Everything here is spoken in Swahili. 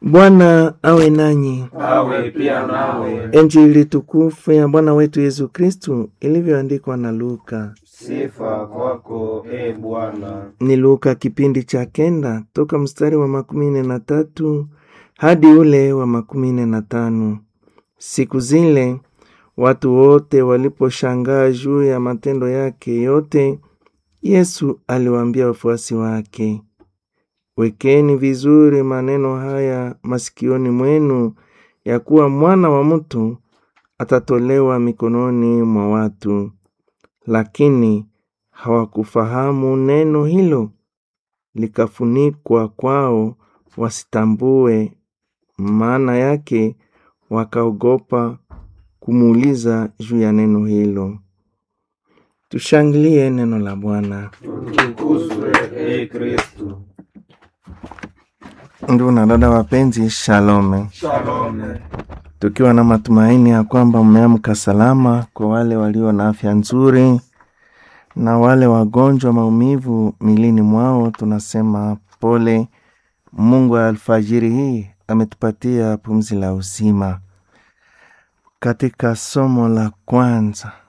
Bwana awe nanyi. Awe pia nawe. Injili tukufu ya Bwana wetu Yesu Kristu ilivyoandikwa na Luka. Sifa kwako, Bwana. Ni Luka kipindi cha 9 toka mstari wa 43 hadi ule wa 45. Siku zile watu wote waliposhangaa juu ya matendo yake yote, Yesu aliwaambia wafuasi wake, wekeni vizuri maneno haya masikioni mwenu, ya kuwa Mwana wa Mtu atatolewa mikononi mwa watu. Lakini hawakufahamu neno hilo, likafunikwa kwao wasitambue maana yake, wakaogopa kumuuliza juu ya neno hilo. Tushangilie neno la Bwana. Utukuzwe, Kristo. Ndugu na dada wapenzi, shalome. Shalome. Tukiwa na matumaini ya kwamba mmeamka salama, kwa wale walio na afya nzuri na wale wagonjwa maumivu milini mwao, tunasema pole. Mungu alfajiri hii ametupatia pumzi la uzima. Katika somo la kwanza